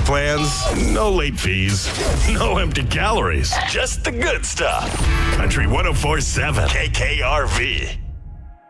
plans, no late fees, no empty calories, just the good stuff. Country 104.7 KKRV.